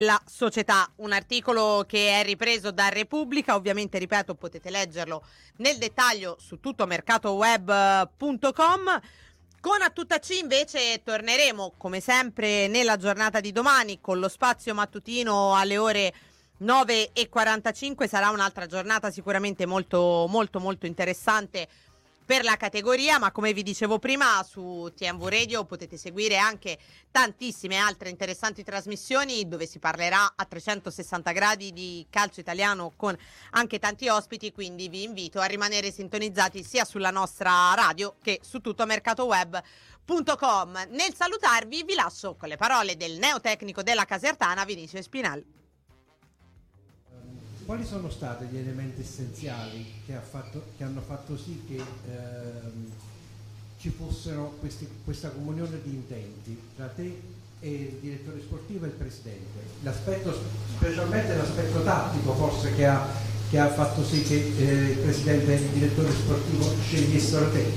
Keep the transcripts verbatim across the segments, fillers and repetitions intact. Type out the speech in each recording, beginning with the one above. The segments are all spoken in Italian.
La società, un articolo che è ripreso da Repubblica, ovviamente ripeto potete leggerlo nel dettaglio su tutto mercatoweb punto com. Con A Tutta C invece torneremo come sempre nella giornata di domani con lo spazio mattutino alle ore nove e quarantacinque. Sarà un'altra giornata sicuramente molto molto molto interessante per la categoria, ma come vi dicevo prima su T M V Radio potete seguire anche tantissime altre interessanti trasmissioni dove si parlerà a trecentosessanta gradi di calcio italiano con anche tanti ospiti, quindi vi invito a rimanere sintonizzati sia sulla nostra radio che su tutto mercatoweb punto com. Nel salutarvi vi lascio con le parole del neotecnico della Casertana Vinicio Spinal. Quali sono stati gli elementi essenziali che, ha fatto, che hanno fatto sì che ehm, ci fossero questi, questa comunione di intenti tra te e il direttore sportivo e il presidente? L'aspetto, specialmente l'aspetto tattico forse che ha, che ha fatto sì che eh, il presidente e il direttore sportivo scegliessero te?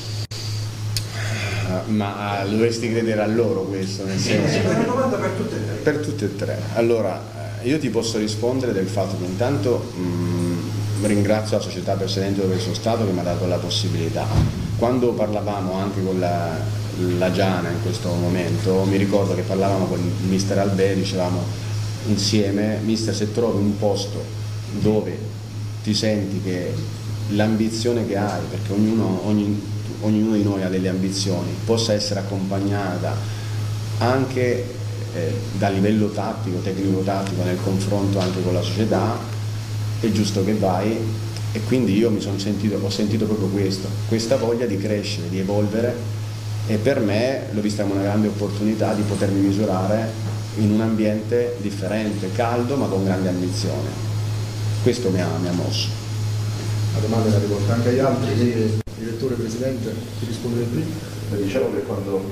Uh, ma uh, dovresti credere a loro questo, nel senso... Sì, è una domanda per tutte e tre. Per tutte e tre. Allora... Io ti posso rispondere del fatto che intanto mh, ringrazio la società precedente dove sono stato che mi ha dato la possibilità. Quando parlavamo anche con la, la Giana in questo momento, mi ricordo che parlavamo con il mister Albè, dicevamo insieme, mister, se trovi un posto dove ti senti che l'ambizione che hai, perché ognuno, ogni, ognuno di noi ha delle ambizioni, possa essere accompagnata anche Eh, da livello tattico, tecnico-tattico nel confronto anche con la società, è giusto che vai, e quindi io mi sono sentito, ho sentito proprio questo, questa voglia di crescere, di evolvere, e per me l'ho vista come una grande opportunità di potermi misurare in un ambiente differente, caldo ma con grande ambizione. Questo mi ha, mi ha mosso. La domanda la rivolta anche agli altri, quindi direttore, presidente, ti risponde prima. Diciamo che quando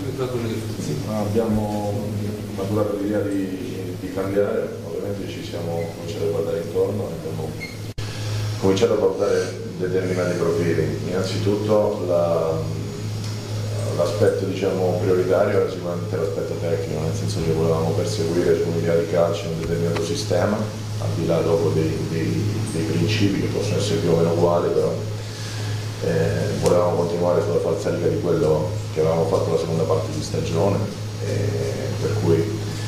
abbiamo maturato l'idea di, di cambiare, ovviamente ci siamo cominciati a guardare intorno e abbiamo cominciato a valutare determinati profili. Innanzitutto la, l'aspetto diciamo, prioritario era sicuramente l'aspetto tecnico, nel senso che volevamo perseguire su un'idea di calcio un determinato sistema, al di là dopo dei, dei, dei principi che possono essere più o meno uguali, però Eh, volevamo continuare sulla falsariga di quello che avevamo fatto la seconda parte di stagione, eh, per cui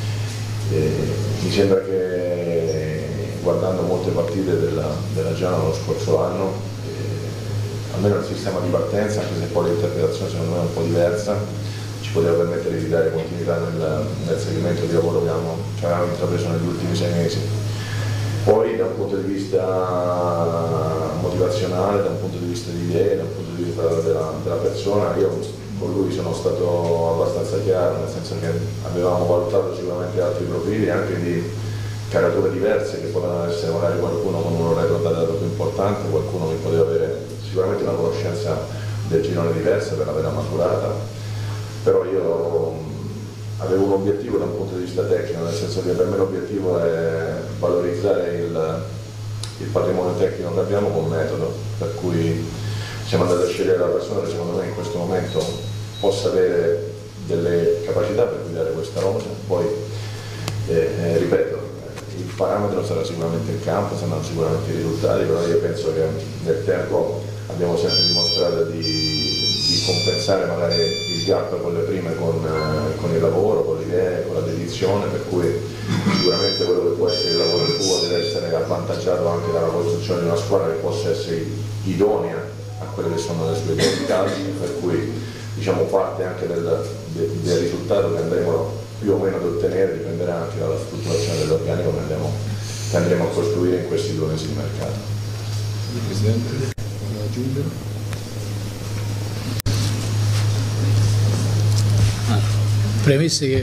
eh, mi sembra che guardando molte partite della, della Giana lo scorso anno, eh, almeno il sistema di partenza, anche se poi l'interpretazione secondo me è un po' diversa, ci poteva permettere di dare continuità nel, nel seguimento di lavoro che avevamo, che avevamo intrapreso negli ultimi sei mesi. Poi da un punto di vista motivazionale, da un punto di vista di idee, da un punto di vista della, della persona, io con lui sono stato abbastanza chiaro, nel senso che avevamo valutato sicuramente altri profili, anche di carature diverse, che potevano essere magari qualcuno con un retro dato più importante, qualcuno che poteva avere sicuramente una conoscenza del girone diversa per averla maturata, però io avevo un obiettivo da un punto di vista tecnico, nel senso che per me l'obiettivo è valorizzare il, il patrimonio tecnico che abbiamo con metodo, per cui siamo andati a scegliere la persona che secondo me in questo momento possa avere delle capacità per guidare questa rosa. Poi eh, eh, ripeto, il parametro sarà sicuramente il campo, saranno sicuramente i risultati, però io penso che nel tempo abbiamo sempre dimostrato di, di compensare magari il gap con le prime con, eh, con il lavoro, con le idee, con la dedizione, per cui sicuramente quello che può essere il lavoro del tuo deve essere avvantaggiato anche dalla costruzione di una squadra che possa essere idonea a quelle che sono le sue identità, per cui diciamo parte anche del, del, del risultato che andremo più o meno ad ottenere, dipenderà anche dalla strutturazione dell'organico che andremo, che andremo a costruire in questi due mesi di mercato. Il Presidente, vuole aggiungere? Ah, premesse che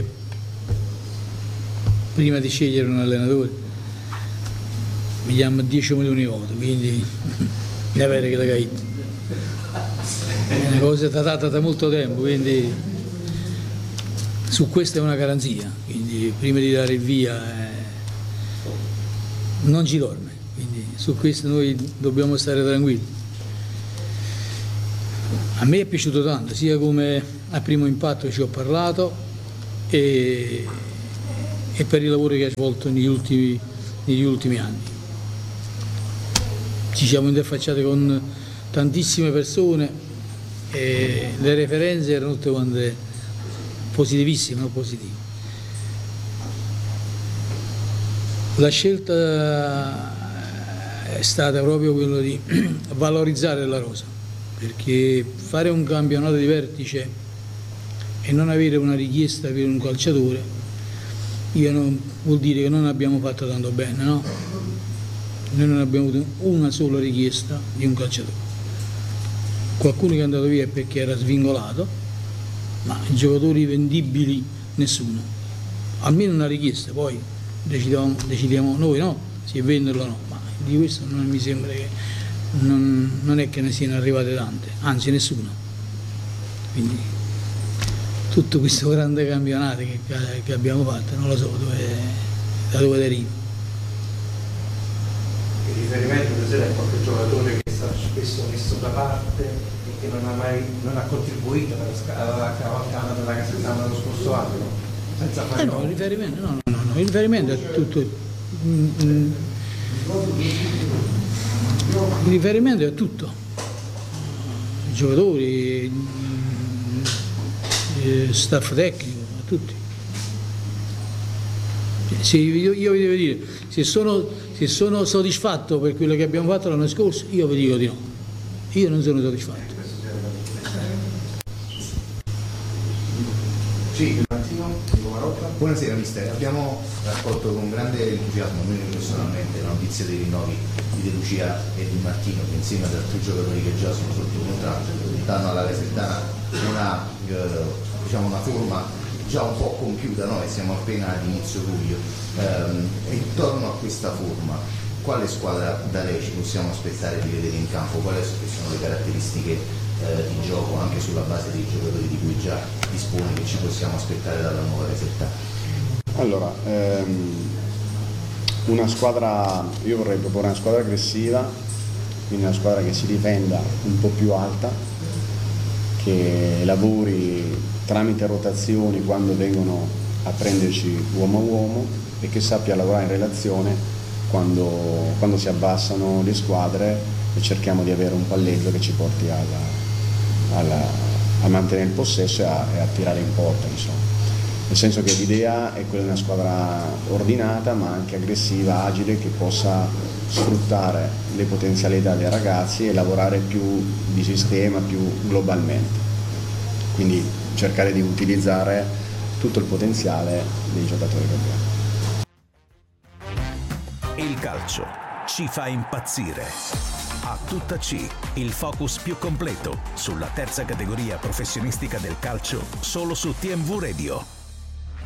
prima di scegliere un allenatore mi chiama dieci milioni di volte, quindi ne avere che la caita. È una cosa trattata da molto tempo, quindi su questa è una garanzia, quindi prima di dare il via eh, non ci dorme, quindi su questo noi dobbiamo stare tranquilli. A me è piaciuto tanto, sia come a primo impatto ci ho parlato e, e per il lavoro che ha svolto negli ultimi, negli ultimi anni. Ci siamo interfacciati con tantissime persone e le referenze erano tutte quante positivissime, non positive. La scelta è stata proprio quella di valorizzare la rosa, perché fare un campionato di vertice e non avere una richiesta per un calciatore, io non, vuol dire che non abbiamo fatto tanto bene, no? Noi non abbiamo avuto una sola richiesta di un calciatore. Qualcuno che è andato via perché era svingolato, ma giocatori vendibili nessuno. Almeno una richiesta, poi decidiamo, decidiamo noi, no? Se venderlo o no. Ma di questo non mi sembra che non, non è che ne siano arrivate tante, anzi nessuno. Quindi tutto questo grande campionato che, che abbiamo fatto, non lo so dove, da dove deriva. Il riferimento per esempio a qualche giocatore che è stato spesso messo da parte e che non ha mai non ha contribuito alla cavalcata della Casertana dello scorso anno, senza fare eh no, il riferimento, no, no, no, il riferimento è tutto. Mm, mm, il riferimento è tutto. I giocatori, il staff tecnico, a tutti. Se io, io vi devo dire, se sono, se sono soddisfatto per quello che abbiamo fatto l'anno scorso, io vi dico di no. Io non sono soddisfatto. Sì, buonasera mister, abbiamo raccolto con grande entusiasmo, noi personalmente, la notizia dei rinnovi di De Lucia e di Martino, che insieme ad altri giocatori che già sono sotto contratto danno alla Casertana una, eh, diciamo una forma già un po' compiuta, no? E siamo appena all'inizio luglio. Ehm, e intorno a questa forma, quale squadra da lei ci possiamo aspettare di vedere in campo? Quali sono le caratteristiche eh, di gioco, anche sulla base dei giocatori di cui già dispone, che ci possiamo aspettare dalla nuova Casertana? Allora, ehm, una squadra, io vorrei proporre una squadra aggressiva, quindi una squadra che si difenda un po' più alta, che lavori tramite rotazioni quando vengono a prenderci uomo a uomo e che sappia lavorare in relazione quando, quando si abbassano le squadre e cerchiamo di avere un palleggio che ci porti alla, alla, a mantenere il possesso e a, e a tirare in porta, insomma. Nel senso che l'idea è quella di una squadra ordinata ma anche aggressiva, agile, che possa sfruttare le potenzialità dei ragazzi e lavorare più di sistema, più globalmente. Quindi cercare di utilizzare tutto il potenziale dei giocatori che abbiamo. Il calcio ci fa impazzire. A tutta C, il focus più completo sulla terza categoria professionistica del calcio, solo su T M V Radio.